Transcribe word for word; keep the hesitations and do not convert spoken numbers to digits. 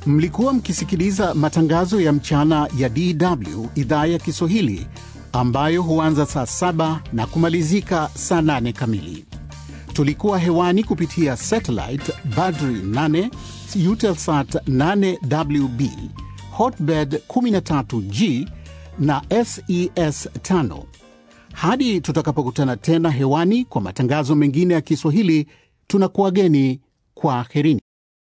Mlikuwa mkisikiliza matangazo ya mchana ya D W idhaa ya Kiswahili ambayo huanza saa saba na kumalizika saa nane kamili. Tulikuwa hewani kupitia satellite Badri nane, Eutelsat nane W B, Hotbird kumi na tatu G na S E S tano. Hadi tutakapokutana tena hewani kwa matangazo mengine ya Kiswahili, tunakuageni kwa herini.